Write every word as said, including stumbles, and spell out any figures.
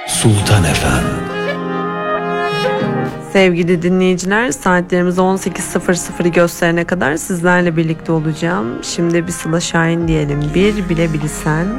Sultan Efem. Sevgili dinleyiciler, saatlerimiz on sekiz sıfır sıfırı gösterene kadar sizlerle birlikte olacağım. Şimdi bir Sıla Şahin diyelim. Bir bile bilsen.